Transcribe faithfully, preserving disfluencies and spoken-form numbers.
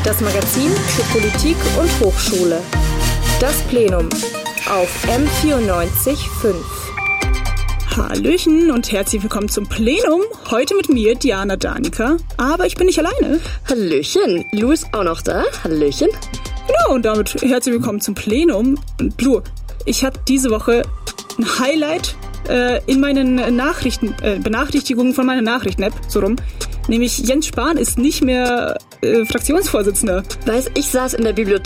Das Magazin für Politik und Hochschule. Das Plenum auf M vierundneunzig Komma fünf. Hallöchen und herzlich willkommen zum Plenum. Heute mit mir, Diana Danica. Aber ich bin nicht alleine. Hallöchen. Lou ist auch noch da. Hallöchen. Genau, und damit herzlich willkommen zum Plenum. Und Lou, ich hatte diese Woche ein Highlight äh, in meinen Nachrichten, äh, Benachrichtigungen von meiner Nachrichten-App, so rum. Nämlich Jens Spahn ist nicht mehr äh, Fraktionsvorsitzender. Weiß, ich saß in der Bibliothek